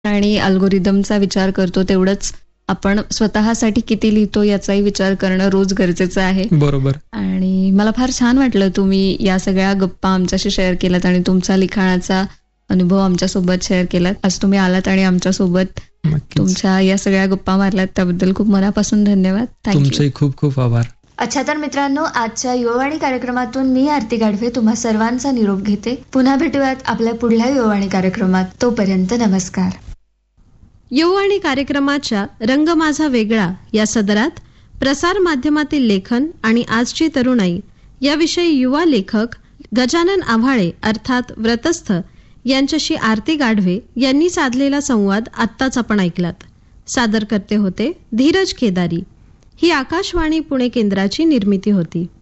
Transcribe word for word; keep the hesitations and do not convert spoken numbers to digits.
आणि अल्गोरिदमचा विचार करतो तेवढंच आपण स्वतःसाठी किती लिहितो याचाही विचार करणं रोज गरजेचं आहे. बरोबर. आणि मला फार छान वाटलं तुम्ही या सगळ्या गप्पा आमच्याशी शेअर केलात आणि तुमचा लिखाणाचा अनुभव आमच्यासोबत शेअर केलात. आज तुम्ही आलात आणि आमच्यासोबत तुमच्या या सगळ्या गप्पा मारल्यात त्याबद्दल खूप मनापासून धन्यवाद. थँक्यू. तुमचेही खूप खूप आभार. अच्छा, तर मित्रांनो, आजच्या युवावाणी कार्यक्रमातून मी आरती गाढवे तुम्हा सर्वांचा निरोप घेते. पुन्हा भेटूयात आपल्या पुढल्या युवावाणी कार्यक्रमात. तोपर्यंत नमस्कार. युवावाणी कार्यक्रमाच्या रंग माझा वेगळा या सदरात प्रसार माध्यमातील लेखन आणि आजची तरुणाई याविषयी युवा लेखक गजानन आव्हाळे अर्थात व्रतस्थ यांच्याशी आरती गाढवे यांनी साधलेला संवाद आत्ताच आपण ऐकलात. सादर करते होते धीरज केदारी. ही आकाशवाणी पुणे केंद्राची निर्मिती होती.